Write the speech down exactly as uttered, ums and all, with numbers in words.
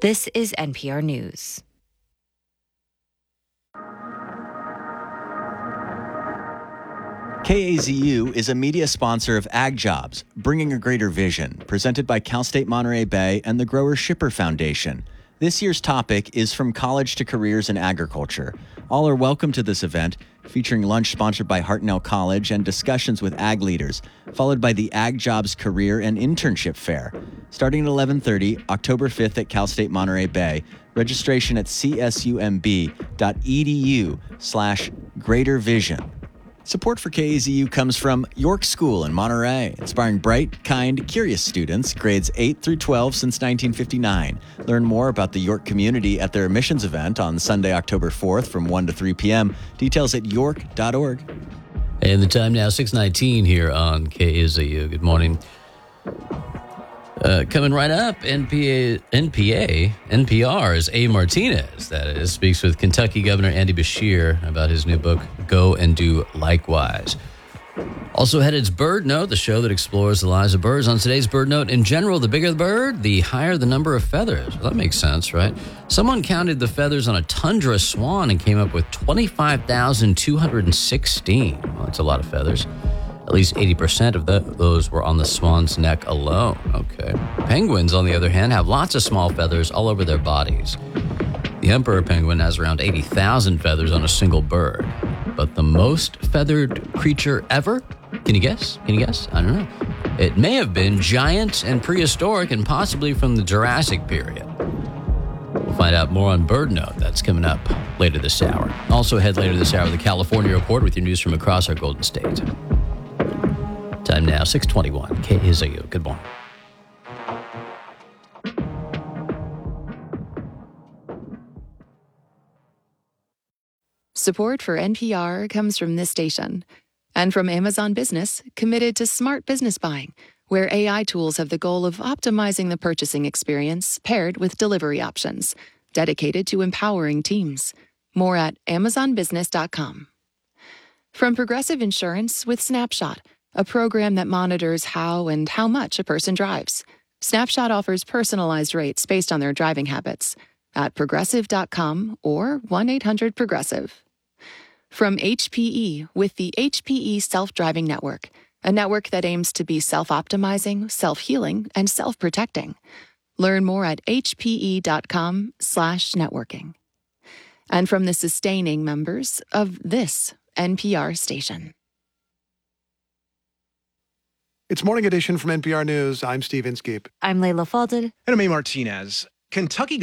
This is N P R News. K A Z U is a media sponsor of Ag Jobs, Bringing a Greater Vision, presented by Cal State Monterey Bay and the Grower Shipper Foundation. This year's topic is From College to Careers in Agriculture. All are welcome to this event, featuring lunch sponsored by Hartnell College and discussions with ag leaders, followed by the Ag Jobs Career and Internship Fair. Starting at eleven thirty, October fifth at Cal State Monterey Bay. Registration at csumb.edu slash greater vision. Support for K A Z U comes from York School in Monterey, inspiring bright, kind, curious students, grades eight through twelve since nineteen fifty-nine. Learn more about the York community at their missions event on Sunday, October fourth from one to three p.m. Details at york dot org. And the time now, six nineteen here on K A Z U. Good morning. Uh, coming right up, N P A, N P A, N P R's A. Martinez, that is, speaks with Kentucky Governor Andy Beshear about his new book, Go and Do Likewise. Also ahead, it's Bird Note, the show that explores the lives of birds. On today's Bird Note, in general, the bigger the bird, the higher the number of feathers. Well, that makes sense, right? Someone counted the feathers on a tundra swan and came up with twenty-five thousand two hundred sixteen. Well, that's a lot of feathers. At least eighty percent of the, those were on the swan's neck alone. Okay. Penguins, on the other hand, have lots of small feathers all over their bodies. The emperor penguin has around eighty thousand feathers on a single bird. But the most feathered creature ever? Can you guess? Can you guess? I don't know. It may have been giant and prehistoric and possibly from the Jurassic period. We'll find out more on Bird Note. That's coming up later this hour. Also ahead later this hour, the California Report with your news from across our Golden State. Time now, six twenty-one. K A Z U. Good morning. Support for N P R comes from this station and from Amazon Business, committed to smart business buying, where A I tools have the goal of optimizing the purchasing experience paired with delivery options, dedicated to empowering teams. More at amazon business dot com. From Progressive Insurance with Snapshot, a program that monitors how and how much a person drives. Snapshot offers personalized rates based on their driving habits at progressive dot com or one eight hundred progressive. From H P E with the H P E Self-Driving Network, a network that aims to be self-optimizing, self-healing, and self-protecting. Learn more at hpe.com slash networking. And from the sustaining members of this N P R station. It's Morning Edition from N P R News. I'm Steve Inskeep. I'm Layla Falded. And I'm A. Martinez. Kentucky